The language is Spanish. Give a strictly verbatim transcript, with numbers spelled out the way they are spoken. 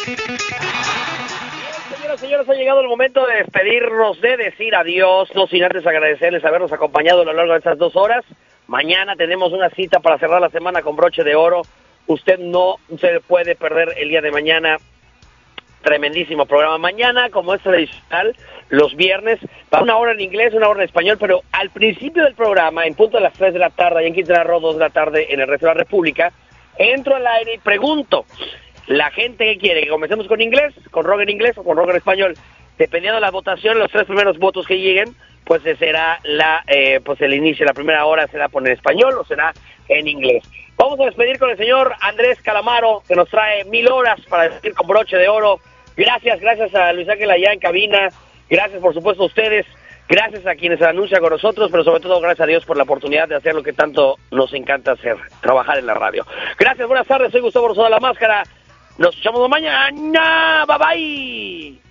Señoras y señores, ha llegado el momento de despedirnos, de decir adiós, no sin antes agradecerles habernos acompañado a lo largo de estas dos horas. Mañana tenemos una cita para cerrar la semana con broche de oro. Usted no se puede perder el día de mañana. Tremendísimo programa. Mañana, como es tradicional, los viernes, va una hora en inglés, una hora en español, pero al principio del programa, en punto de las tres de la tarde, y en Quintana Roo, dos de la tarde, en el resto de la República, entro al aire y pregunto, la gente que quiere que comencemos con inglés, con rock en inglés o con rock en español, dependiendo de la votación, los tres primeros votos que lleguen, pues será la, eh, pues el inicio, la primera hora será por en español o será en inglés. Vamos a despedir con el señor Andrés Calamaro, que nos trae mil horas para despedir con broche de oro. Gracias, gracias a Luis Ángel allá en cabina, gracias por supuesto a ustedes, gracias a quienes anuncian con nosotros, pero sobre todo gracias a Dios por la oportunidad de hacer lo que tanto nos encanta hacer, trabajar en la radio. Gracias, buenas tardes, soy Gustavo Rosario de la Máscara, nos escuchamos mañana, bye bye.